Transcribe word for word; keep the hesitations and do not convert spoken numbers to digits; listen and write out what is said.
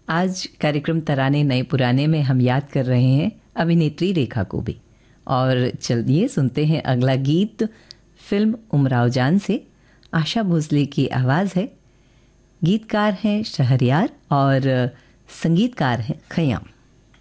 आज कार्यक्रम तराने नए पुराने में हम याद कर रहे हैं अभिनेत्री रेखा को भी। और चलिए सुनते हैं अगला गीत फिल्म उमराव जान से। आशा भोसले की आवाज़ है, गीतकार हैं शहरयार और संगीतकार हैं खयाम।